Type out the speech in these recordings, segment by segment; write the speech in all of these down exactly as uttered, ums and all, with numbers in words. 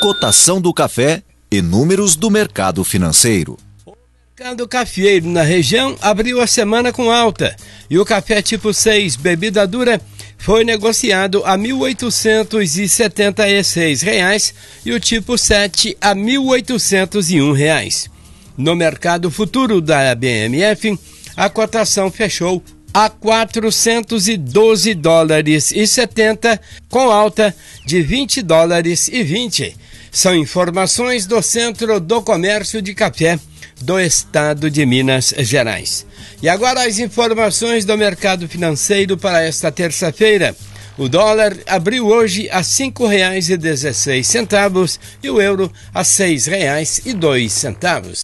cotação do café e números do mercado financeiro. O mercado cafeeiro na região abriu a semana com alta e o café tipo seis, bebida dura, foi negociado a mil oitocentos e setenta e seis reais e o tipo sete a mil oitocentos e um reais. No mercado futuro da B M F, a cotação fechou a quatrocentos e doze dólares e setenta, com alta de vinte dólares e vinte. São informações do Centro do Comércio de Café do Estado de Minas Gerais. E agora as informações do mercado financeiro para esta terça-feira. O dólar abriu hoje a cinco reais e dezesseis centavos e o euro a seis reais e dois centavos.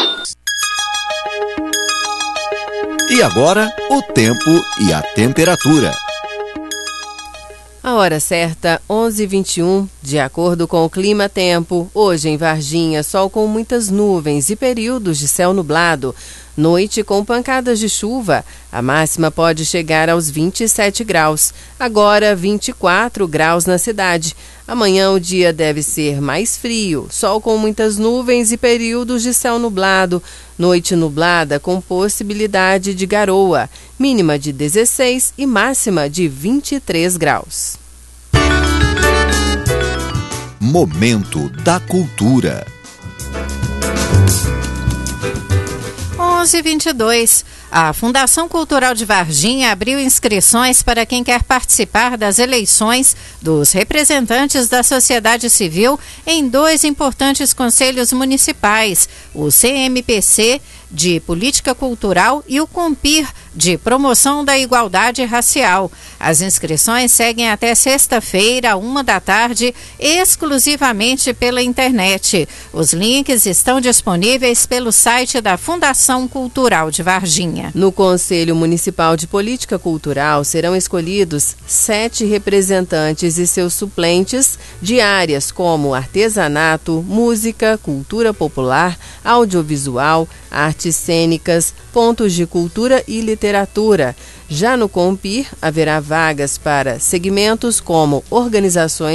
E agora, o tempo e a temperatura. A hora certa, onze e vinte e um, de acordo com o Clima Tempo. Hoje em Varginha, sol com muitas nuvens e períodos de céu nublado. Noite com pancadas de chuva. A máxima pode chegar aos vinte e sete graus. Agora, vinte e quatro graus na cidade. Amanhã o dia deve ser mais frio. Sol com muitas nuvens e períodos de céu nublado. Noite nublada com possibilidade de garoa. Mínima de dezesseis e máxima de vinte e três graus. Momento da Cultura. onze e vinte e dois. A Fundação Cultural de Varginha abriu inscrições para quem quer participar das eleições dos representantes da sociedade civil em dois importantes conselhos municipais, o C M P C de Política Cultural e o COMPIR de Promoção da Igualdade Racial. As inscrições seguem até sexta-feira, uma da tarde, exclusivamente pela internet. Os links estão disponíveis pelo site da Fundação Cultural de Varginha. No Conselho Municipal de Política Cultural serão escolhidos sete representantes e seus suplentes de áreas como artesanato, música, cultura popular, audiovisual, artes cênicas, pontos de cultura e literatura. Já no COMPIR, haverá vagas para segmentos como organizações